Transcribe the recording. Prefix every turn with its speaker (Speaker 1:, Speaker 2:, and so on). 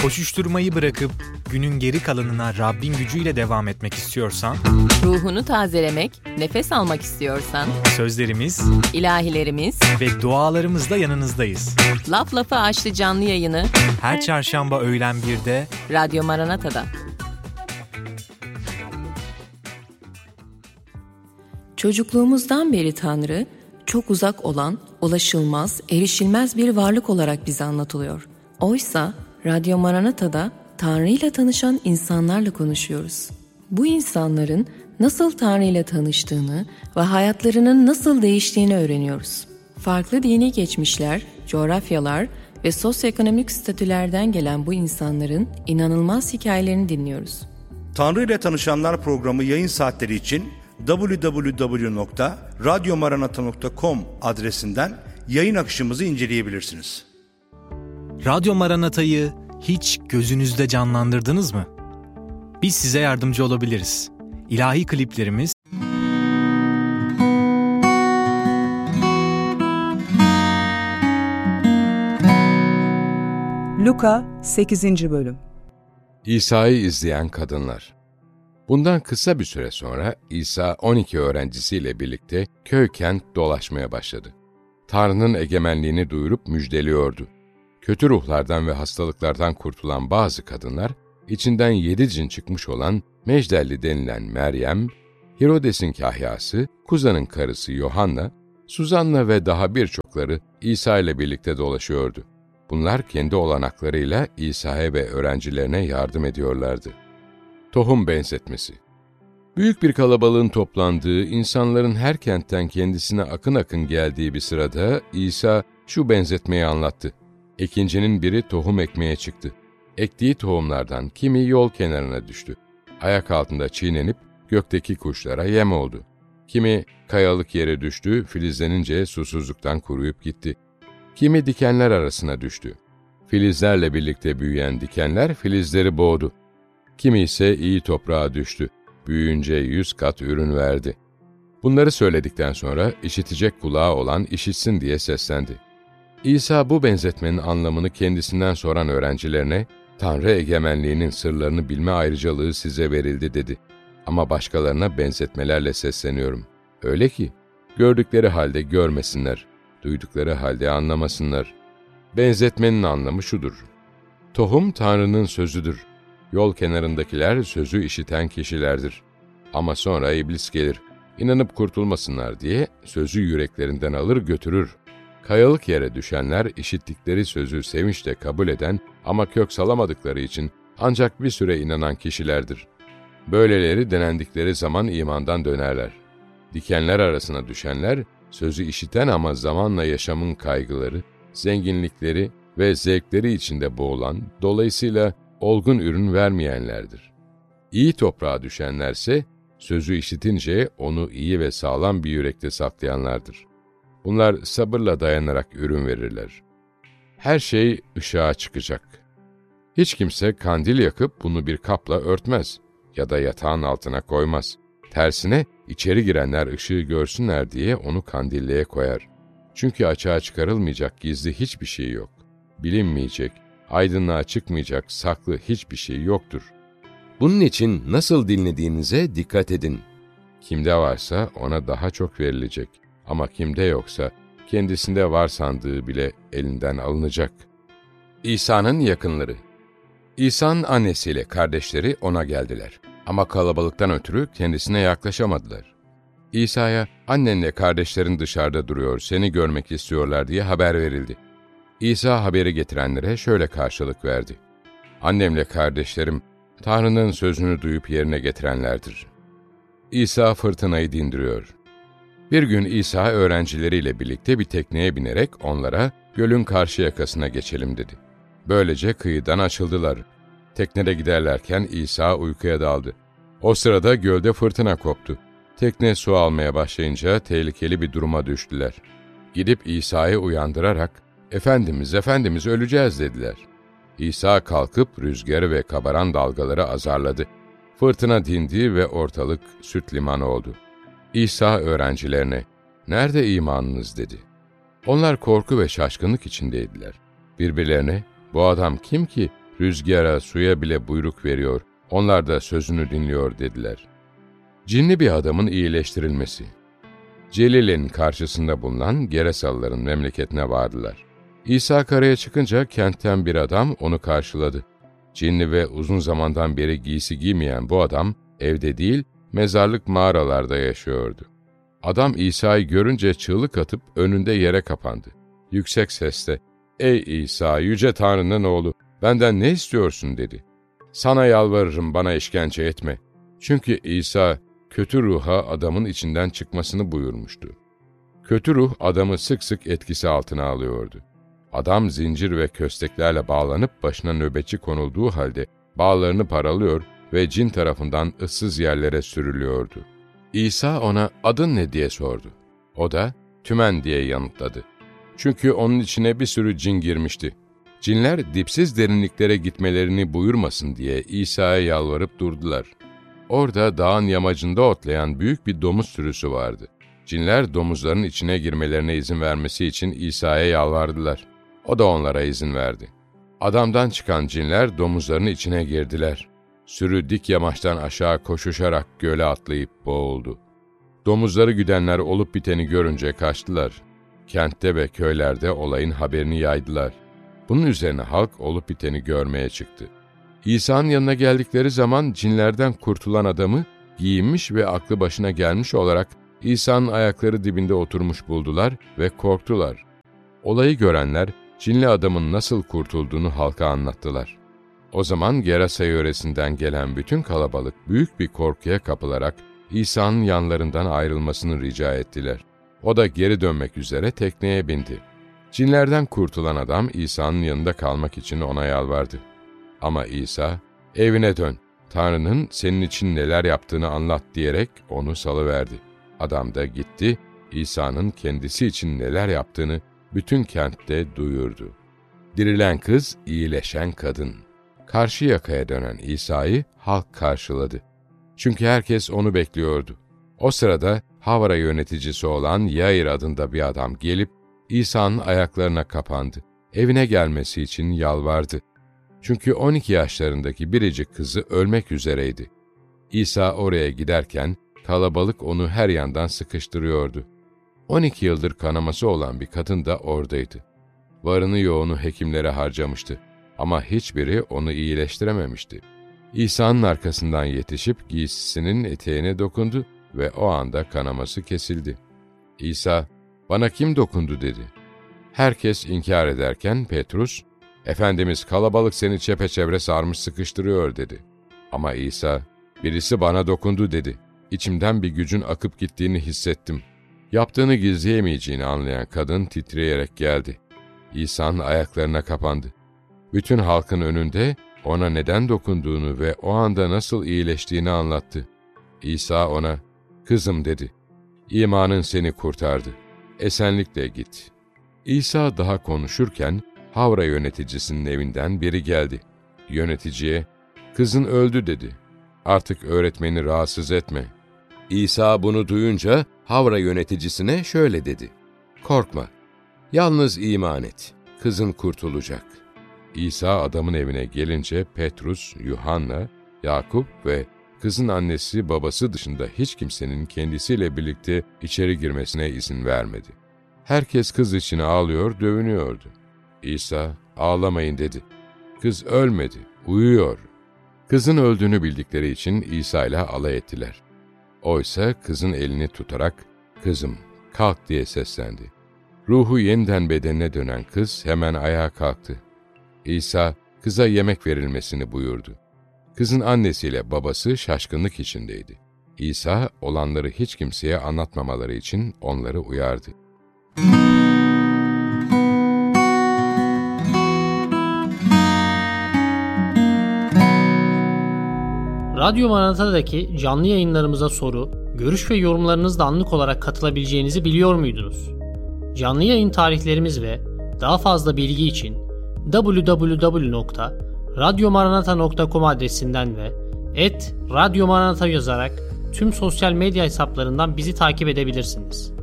Speaker 1: Koşuşturmayı bırakıp günün geri kalanına Rabbin gücüyle devam etmek istiyorsan,
Speaker 2: ruhunu tazelemek, nefes almak istiyorsan,
Speaker 1: sözlerimiz,
Speaker 2: ilahilerimiz
Speaker 1: ve dualarımızla yanınızdayız.
Speaker 2: Laf Lafı Açtı canlı yayını
Speaker 1: Her çarşamba öğlen 1'de
Speaker 2: Radyo Maranata'da. Çocukluğumuzdan beri Tanrı, çok uzak olan, ulaşılmaz, erişilmez bir varlık olarak bize anlatılıyor. Oysa Radyo Maranata'da Tanrı ile tanışan insanlarla konuşuyoruz. Bu insanların nasıl Tanrı ile tanıştığını ve hayatlarının nasıl değiştiğini öğreniyoruz. Farklı dini geçmişler, coğrafyalar ve sosyoekonomik statülerden gelen bu insanların inanılmaz hikayelerini dinliyoruz.
Speaker 3: Tanrı ile Tanışanlar programı yayın saatleri için www.radyomaranata.com adresinden yayın akışımızı inceleyebilirsiniz.
Speaker 1: Radyo Maranata'yı hiç gözünüzde canlandırdınız mı? Biz size yardımcı olabiliriz. İlahi kliplerimiz,
Speaker 4: Luka 8. Bölüm.
Speaker 5: İsa'yı izleyen kadınlar. Bundan kısa bir süre sonra İsa 12 öğrencisiyle birlikte köy kent dolaşmaya başladı. Tanrı'nın egemenliğini duyurup müjdeliyordu. Kötü ruhlardan ve hastalıklardan kurtulan bazı kadınlar, içinden 7 cin çıkmış olan Mecdelli denilen Meryem, Herodes'in kahyası, Kuza'nın karısı Yohanna, Suzanna ve daha birçokları İsa ile birlikte dolaşıyordu. Bunlar kendi olanaklarıyla İsa'ya ve öğrencilerine yardım ediyorlardı. Tohum benzetmesi. Büyük bir kalabalığın toplandığı, insanların her kentten kendisine akın akın geldiği bir sırada İsa şu benzetmeyi anlattı. Ekincinin biri tohum ekmeye çıktı. Ektiği tohumlardan kimi yol kenarına düştü. Ayak altında çiğnenip gökteki kuşlara yem oldu. Kimi kayalık yere düştü, filizlenince susuzluktan kuruyup gitti. Kimi dikenler arasına düştü. Filizlerle birlikte büyüyen dikenler filizleri boğdu. Kimi ise iyi toprağa düştü. Büyüyünce 100 kat ürün verdi. Bunları söyledikten sonra işitecek kulağı olan işitsin diye seslendi. İsa bu benzetmenin anlamını kendisinden soran öğrencilerine, Tanrı egemenliğinin sırlarını bilme ayrıcalığı size verildi dedi. Ama başkalarına benzetmelerle sesleniyorum. Öyle ki, gördükleri halde görmesinler, duydukları halde anlamasınlar. Benzetmenin anlamı şudur. Tohum Tanrı'nın sözüdür. Yol kenarındakiler sözü işiten kişilerdir. Ama sonra iblis gelir, inanıp kurtulmasınlar diye sözü yüreklerinden alır götürür. Kayalık yere düşenler işittikleri sözü sevinçle kabul eden ama kök salamadıkları için ancak bir süre inanan kişilerdir. Böyleleri denendikleri zaman imandan dönerler. Dikenler arasına düşenler, sözü işiten ama zamanla yaşamın kaygıları, zenginlikleri ve zevkleri içinde boğulan, dolayısıyla olgun ürün vermeyenlerdir. İyi toprağa düşenlerse, sözü işitince onu iyi ve sağlam bir yürekte saklayanlardır. Bunlar sabırla dayanarak ürün verirler. Her şey ışığa çıkacak. Hiç kimse kandil yakıp bunu bir kapla örtmez ya da yatağın altına koymaz. Tersine içeri girenler ışığı görsünler diye onu kandilliğe koyar. Çünkü açığa çıkarılmayacak gizli hiçbir şey yok. Bilinmeyecek, aydınlığa çıkmayacak saklı hiçbir şey yoktur. Bunun için nasıl dinlediğinize dikkat edin. Kimde varsa ona daha çok verilecek. Ama kimde yoksa kendisinde var sandığı bile elinden alınacak. İsa'nın yakınları. İsa'nın annesiyle kardeşleri ona geldiler. Ama kalabalıktan ötürü kendisine yaklaşamadılar. İsa'ya, annenle kardeşlerin dışarıda duruyor, seni görmek istiyorlar diye haber verildi. İsa haberi getirenlere şöyle karşılık verdi. Annemle kardeşlerim, Tanrı'nın sözünü duyup yerine getirenlerdir. İsa fırtınayı dindiriyor. Bir gün İsa öğrencileriyle birlikte bir tekneye binerek onlara gölün karşı yakasına geçelim dedi. Böylece kıyıdan açıldılar. Teknede giderlerken İsa uykuya daldı. O sırada gölde fırtına koptu. Tekne su almaya başlayınca tehlikeli bir duruma düştüler. Gidip İsa'yı uyandırarak, Efendimiz öleceğiz dediler. İsa kalkıp rüzgarı ve kabaran dalgaları azarladı. Fırtına dindi ve ortalık süt limanı oldu. İsa öğrencilerine, "Nerede imanınız?" dedi. Onlar korku ve şaşkınlık içindeydiler. Birbirlerine, "Bu adam kim ki rüzgara, suya bile buyruk veriyor, onlar da sözünü dinliyor dediler. Cinli bir adamın iyileştirilmesi. Celil'in karşısında bulunan Gerasalıların memleketine vardılar. İsa karaya çıkınca kentten bir adam onu karşıladı. Cinli ve uzun zamandan beri giysi giymeyen bu adam evde değil, mezarlık mağaralarda yaşıyordu. Adam İsa'yı görünce çığlık atıp önünde yere kapandı. Yüksek sesle, "Ey İsa, Yüce Tanrı'nın oğlu, benden ne istiyorsun?" dedi. "Sana yalvarırım, bana işkence etme." Çünkü İsa, kötü ruha adamın içinden çıkmasını buyurmuştu. Kötü ruh adamı sık sık etkisi altına alıyordu. Adam zincir ve kösteklerle bağlanıp başına nöbetçi konulduğu halde bağlarını paralıyor ve cin tarafından ıssız yerlere sürülüyordu. İsa ona "Adın ne?" diye sordu. O da "Tümen" diye yanıtladı. Çünkü onun içine bir sürü cin girmişti. Cinler dipsiz derinliklere gitmelerini buyurmasın diye İsa'ya yalvarıp durdular. Orada dağın yamacında otlayan büyük bir domuz sürüsü vardı. Cinler domuzların içine girmelerine izin vermesi için İsa'ya yalvardılar. O da onlara izin verdi. Adamdan çıkan cinler domuzların içine girdiler. Sürü dik yamaçtan aşağı koşuşarak göle atlayıp boğuldu. Domuzları güdenler olup biteni görünce kaçtılar. Kentte ve köylerde olayın haberini yaydılar. Bunun üzerine halk olup biteni görmeye çıktı. İsa'nın yanına geldikleri zaman cinlerden kurtulan adamı giyinmiş ve aklı başına gelmiş olarak İsa'nın ayakları dibinde oturmuş buldular ve korktular. Olayı görenler cinli adamın nasıl kurtulduğunu halka anlattılar. O zaman Gerasa yöresinden gelen bütün kalabalık büyük bir korkuya kapılarak İsa'nın yanlarından ayrılmasını rica ettiler. O da geri dönmek üzere tekneye bindi. Cinlerden kurtulan adam İsa'nın yanında kalmak için ona yalvardı. Ama İsa, "Evine dön, Tanrı'nın senin için neler yaptığını anlat" diyerek onu salıverdi. Adam da gitti, İsa'nın kendisi için neler yaptığını bütün kentte duyurdu. Dirilen kız, iyileşen kadın. Karşı yakaya dönen İsa'yı halk karşıladı. Çünkü herkes onu bekliyordu. O sırada Havra yöneticisi olan Yair adında bir adam gelip İsa'nın ayaklarına kapandı. Evine gelmesi için yalvardı. Çünkü 12 yaşlarındaki biricik kızı ölmek üzereydi. İsa oraya giderken kalabalık onu her yandan sıkıştırıyordu. 12 yıldır kanaması olan bir kadın da oradaydı. Varını yoğunu hekimlere harcamıştı ama hiçbiri onu iyileştirememişti. İsa'nın arkasından yetişip giysisinin eteğine dokundu ve o anda kanaması kesildi. İsa, "Bana kim dokundu?" dedi. Herkes inkar ederken Petrus, "Efendimiz, kalabalık seni çepeçevre sarmış sıkıştırıyor" dedi. Ama İsa, "Birisi bana dokundu" dedi. İçimden bir gücün akıp gittiğini hissettim. Yaptığını gizleyemeyeceğini anlayan kadın titreyerek geldi. İsa'nın ayaklarına kapandı. Bütün halkın önünde ona neden dokunduğunu ve o anda nasıl iyileştiğini anlattı. İsa ona, "Kızım" dedi, "İmanın seni kurtardı. Esenlikle git." İsa daha konuşurken Havra yöneticisinin evinden biri geldi. Yöneticiye, "Kızın öldü" dedi. "Artık öğretmeni rahatsız etme." İsa bunu duyunca Havra yöneticisine şöyle dedi: "Korkma, yalnız iman et, kızın kurtulacak." İsa adamın evine gelince Petrus, Yuhanna, Yakup ve kızın annesi babası dışında hiç kimsenin kendisiyle birlikte içeri girmesine izin vermedi. Herkes kız için ağlıyor, dövünüyordu. İsa, "Ağlamayın" dedi. "Kız ölmedi, uyuyor." Kızın öldüğünü bildikleri için İsa ile alay ettiler. Oysa kızın elini tutarak, "Kızım, kalk" diye seslendi. Ruhu yeniden bedenine dönen kız hemen ayağa kalktı. İsa, kıza yemek verilmesini buyurdu. Kızın annesiyle babası şaşkınlık içindeydi. İsa, olanları hiç kimseye anlatmamaları için onları uyardı.
Speaker 6: Radyo Maranata'daki canlı yayınlarımıza soru, görüş ve yorumlarınızla anlık olarak katılabileceğinizi biliyor muydunuz? Canlı yayın tarihlerimiz ve daha fazla bilgi için www.radyomaranata.com adresinden ve @radyomaranata yazarak tüm sosyal medya hesaplarından bizi takip edebilirsiniz.